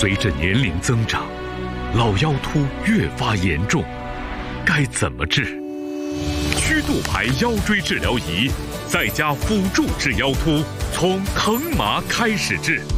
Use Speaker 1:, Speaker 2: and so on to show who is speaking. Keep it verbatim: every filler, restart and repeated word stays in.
Speaker 1: 随着年龄增长，老腰突越发严重，该怎么治？曲度牌腰椎治疗仪，在家辅助治腰突，从疼麻开始治。